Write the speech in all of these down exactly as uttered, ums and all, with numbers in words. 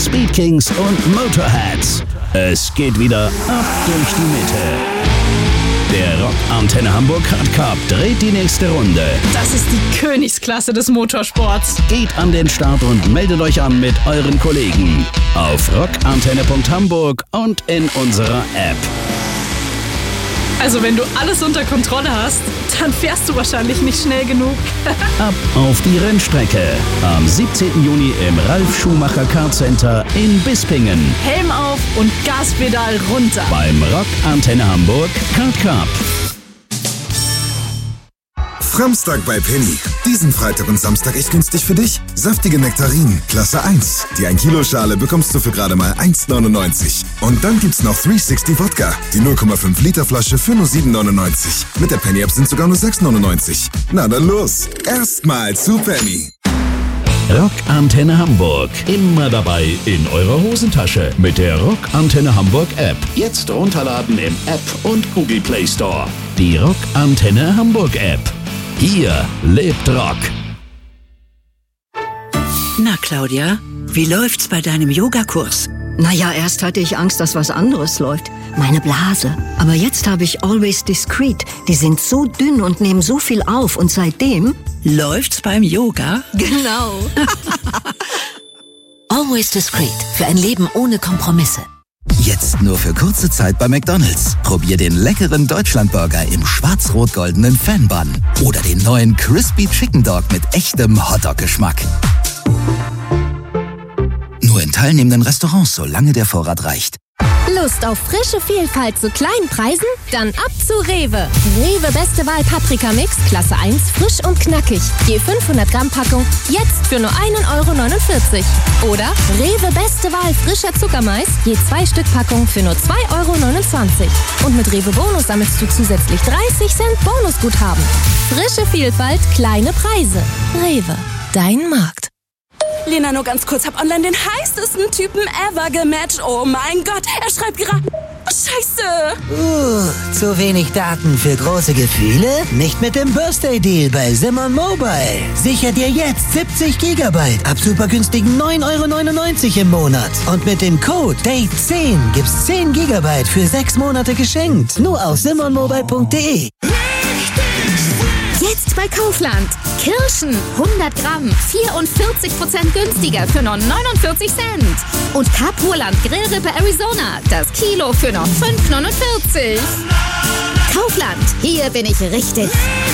Speed Kings und Motorheads. Es geht wieder ab durch die Mitte. Der Rock Antenne Hamburg Hard Cup dreht die nächste Runde. Das ist die Königsklasse des Motorsports. Geht an den Start und meldet euch an mit euren Kollegen auf rockantenne punkt hamburg und in unserer App. Also wenn du alles unter Kontrolle hast, dann fährst du wahrscheinlich nicht schnell genug. Ab auf die Rennstrecke. Am siebzehnten Juni im Ralf Schumacher Car Center in Bispingen. Helm auf und Gaspedal runter. Beim Rock Antenne Hamburg Kart Cup. Framstag bei Penny. Diesen Freitag und Samstag echt günstig für dich. Saftige Nektarinen, Klasse eins. Die ein Kilo Schale bekommst du für gerade mal eins neunundneunzig. Und dann gibt's noch dreihundertsechzig Wodka. Die null Komma fünf Liter Flasche für nur sieben neunundneunzig. Mit der Penny App sind sogar nur sechs neunundneunzig. Na dann los. Erstmal zu Penny. Rock Antenne Hamburg. Immer dabei in eurer Hosentasche mit der Rock Antenne Hamburg App. Jetzt runterladen im App und Google Play Store. Die Rock Antenne Hamburg App. Hier lebt Rock. Na, Claudia, wie läuft's bei deinem Yogakurs? Naja, erst hatte ich Angst, dass was anderes läuft. Meine Blase. Aber jetzt habe ich Always Discreet. Die sind so dünn und nehmen so viel auf. Und seitdem... Läuft's beim Yoga? Genau. Always Discreet. Für ein Leben ohne Kompromisse. Jetzt nur für kurze Zeit bei McDonald's. Probier den leckeren Deutschlandburger im schwarz-rot-goldenen Fan-Bun. Oder den neuen Crispy Chicken Dog mit echtem Hotdog-Geschmack. Nur in teilnehmenden Restaurants, solange der Vorrat reicht. Lust auf frische Vielfalt zu kleinen Preisen? Dann ab zu Rewe. Rewe Beste Wahl Paprika Mix, Klasse eins, frisch und knackig. Je fünfhundert Gramm Packung, jetzt für nur ein Euro neunundvierzig. Oder Rewe Beste Wahl frischer Zuckermais, je zwei Stück Packung für nur zwei Euro neunundzwanzig. Und mit Rewe Bonus sammelst du zusätzlich dreißig Cent Bonusguthaben. Frische Vielfalt, kleine Preise. Rewe, dein Markt. Lena, nur ganz kurz, hab online den heißesten Typen ever gematcht. Oh mein Gott, er schreibt gerade... Scheiße! Uh, zu wenig Daten für große Gefühle? Nicht mit dem Birthday-Deal bei Simon Mobile. Sicher dir jetzt siebzig Gigabyte ab super günstigen neun Euro neunundneunzig im Monat. Und mit dem Code Date zehn gibt's zehn Gigabyte für sechs Monate geschenkt. Nur auf simon mobile punkt de. Jetzt bei Kaufland. Kirschen hundert Gramm, vierundvierzig Prozent günstiger für nur neunundvierzig Cent. Und Kapurland Grillrippe Arizona, das Kilo für nur fünf neunundvierzig. Kaufland, hier bin ich richtig.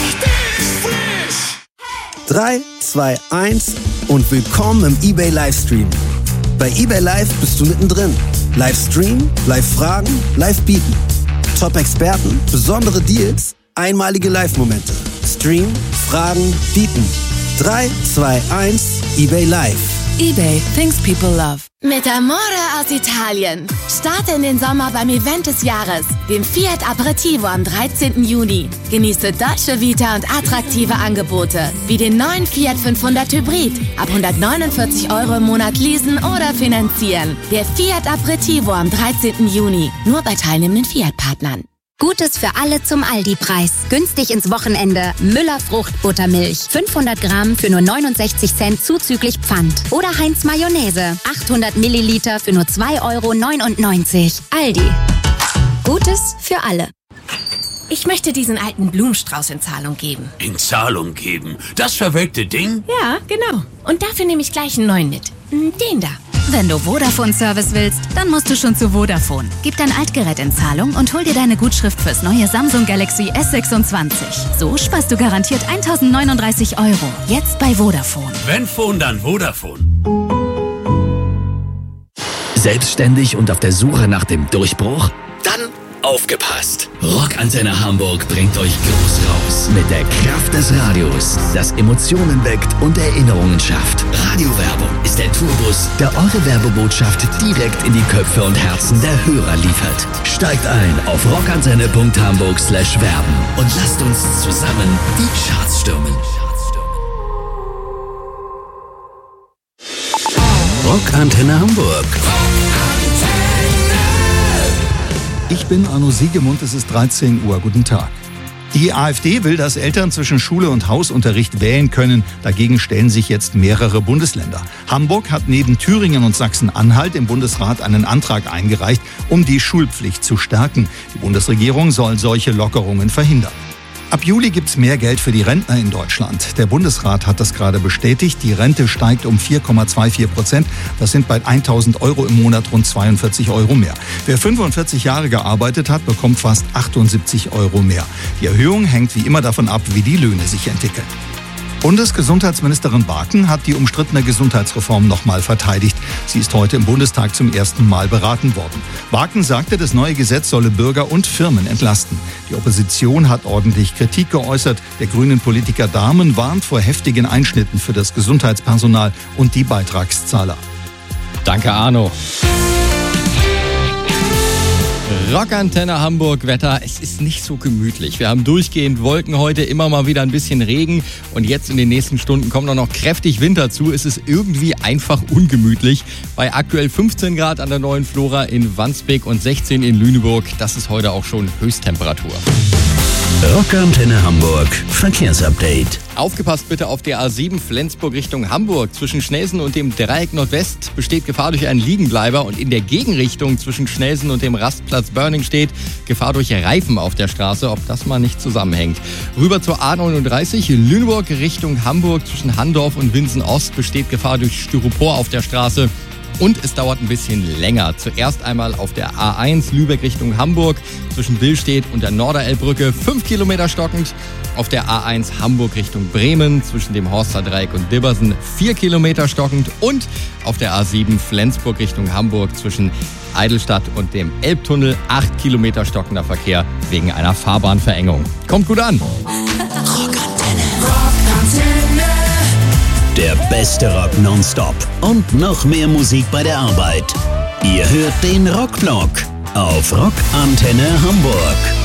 drei, zwei, eins und willkommen im eBay Livestream. Bei eBay Live bist du mittendrin. Livestream, Live-Fragen, Live-Bieten. Top-Experten, besondere Deals, einmalige Live-Momente. Stream, Fragen, Bieten. drei, zwei, eins, eBay Live. eBay, things people love. Mit Amore aus Italien. Starte in den Sommer beim Event des Jahres, dem Fiat Aperitivo am dreizehnten Juni. Genieße deutsche Vita und attraktive Angebote, wie den neuen Fiat fünfhundert Hybrid. Ab hundertneunundvierzig Euro im Monat leasen oder finanzieren. Der Fiat Aperitivo am dreizehnten Juni. Nur bei teilnehmenden Fiat-Partnern. Gutes für alle zum Aldi-Preis. Günstig ins Wochenende. Müller Fruchtbuttermilch. fünfhundert Gramm für nur neunundsechzig Cent zuzüglich Pfand. Oder Heinz Mayonnaise. achthundert Milliliter für nur zwei Euro neunundneunzig. Aldi. Gutes für alle. Ich möchte diesen alten Blumenstrauß in Zahlung geben. In Zahlung geben? Das verwelkte Ding? Ja, genau. Und dafür nehme ich gleich einen neuen mit. Den da. Wenn du Vodafone-Service willst, dann musst du schon zu Vodafone. Gib dein Altgerät in Zahlung und hol dir deine Gutschrift fürs neue Samsung Galaxy S sechsundzwanzig. So sparst du garantiert eintausendneununddreißig Euro. Jetzt bei Vodafone. Wenn Phone, dann Vodafone. Selbstständig und auf der Suche nach dem Durchbruch? Dann aufgepasst! Rock Antenne Hamburg bringt euch groß raus mit der Kraft des Radios, das Emotionen weckt und Erinnerungen schafft. Radiowerbung ist der Tourbus, der eure Werbebotschaft direkt in die Köpfe und Herzen der Hörer liefert. Steigt ein auf rockantenne punkt hamburg slash werben und lasst uns zusammen die Charts stürmen. Rock Antenne Hamburg. Ich bin Arno Siegemund, es ist dreizehn Uhr. Guten Tag. Die AfD will, dass Eltern zwischen Schule und Hausunterricht wählen können. Dagegen stellen sich jetzt mehrere Bundesländer. Hamburg hat neben Thüringen und Sachsen-Anhalt im Bundesrat einen Antrag eingereicht, um die Schulpflicht zu stärken. Die Bundesregierung soll solche Lockerungen verhindern. Ab Juli gibt's mehr Geld für die Rentner in Deutschland. Der Bundesrat hat das gerade bestätigt. Die Rente steigt um vier Komma vierundzwanzig Prozent. Das sind bei tausend Euro im Monat rund zweiundvierzig Euro mehr. Wer fünfundvierzig Jahre gearbeitet hat, bekommt fast achtundsiebzig Euro mehr. Die Erhöhung hängt wie immer davon ab, wie die Löhne sich entwickeln. Bundesgesundheitsministerin Barken hat die umstrittene Gesundheitsreform nochmal verteidigt. Sie ist heute im Bundestag zum ersten Mal beraten worden. Barken sagte, das neue Gesetz solle Bürger und Firmen entlasten. Die Opposition hat ordentlich Kritik geäußert. Der grünen Politiker Dahmen warnt vor heftigen Einschnitten für das Gesundheitspersonal und die Beitragszahler. Danke, Arno. Rockantenne Hamburg, Wetter, es ist nicht so gemütlich. Wir haben durchgehend Wolken heute, immer mal wieder ein bisschen Regen und jetzt in den nächsten Stunden kommt auch noch kräftig Wind dazu. Es ist irgendwie einfach ungemütlich. Bei aktuell fünfzehn Grad an der Neuen Flora in Wandsbek und sechzehn in Lüneburg, das ist heute auch schon Höchsttemperatur. Rockantenne Hamburg Verkehrsupdate. Aufgepasst bitte auf der A sieben Flensburg Richtung Hamburg. Zwischen Schnelsen und dem Dreieck Nordwest besteht Gefahr durch einen Liegenbleiber und in der Gegenrichtung zwischen Schnelsen und dem Rastplatz Börning steht Gefahr durch Reifen auf der Straße, ob das mal nicht zusammenhängt. Rüber zur A neununddreißig Lüneburg Richtung Hamburg zwischen Handorf und Winsen Ost besteht Gefahr durch Styropor auf der Straße. Und es dauert ein bisschen länger. Zuerst einmal auf der A eins Lübeck Richtung Hamburg zwischen Billstedt und der Norderelbbrücke fünf Kilometer stockend. Auf der A eins Hamburg Richtung Bremen zwischen dem Horster Dreieck und Dibbersen vier Kilometer stockend. Und auf der A sieben Flensburg Richtung Hamburg zwischen Eidelstadt und dem Elbtunnel acht Kilometer stockender Verkehr wegen einer Fahrbahnverengung. Kommt gut an! Rockantenne. Rockantenne. Der beste Rock nonstop und noch mehr Musik bei der Arbeit. Ihr hört den Rockblock auf Rockantenne Hamburg.